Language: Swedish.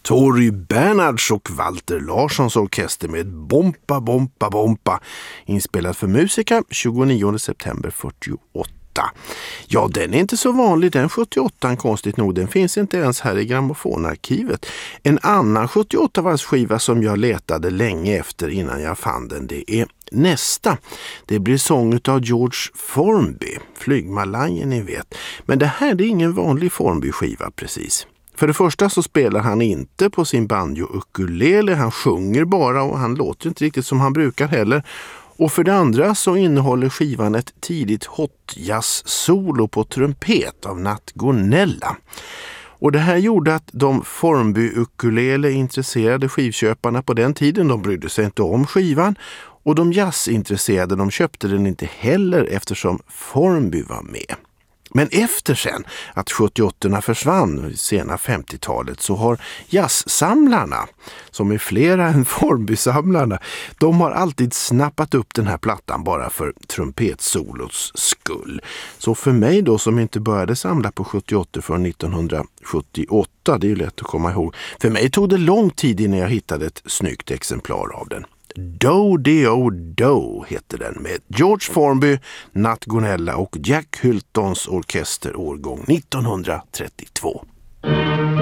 Tori Bernhards och Walter Larssons orkester med Bompa Bompa Bompa, inspelad för Musica 29 september 48. Ja, den är inte så vanlig, den 78, konstigt nog. Den finns inte ens här i grammofonarkivet. En annan 78-valsskiva som jag letade länge efter innan jag fann den, det är nästa. Det blir sång av George Formby, Flygmalajen ni vet. Men det här är ingen vanlig Formby-skiva precis. För det första så spelar han inte på sin banjo-ukulele, han sjunger bara och han låter inte riktigt som han brukar heller. Och för det andra så innehåller skivan ett tidigt hot-jazz-solo på trumpet av Nat Gonella. Och det här gjorde att de Formby-ukulele-intresserade skivköparna på den tiden, de brydde sig inte om skivan. Och de jazzintresserade, de köpte den inte heller eftersom Formby var med. Men efter sen att 78-orna försvann i sena 50-talet så har jazzsamlarna, som är flera än Formby-samlarna, de har alltid snappat upp den här plattan bara för trumpetsolots skull. Så för mig då som inte började samla på 78 för 1978, det är ju lätt att komma ihåg, för mig tog det lång tid innan jag hittade ett snyggt exemplar av den. Do-de-o-do heter den med George Formby, Nat Gonella och Jack Hyltons orkester årgång 1932.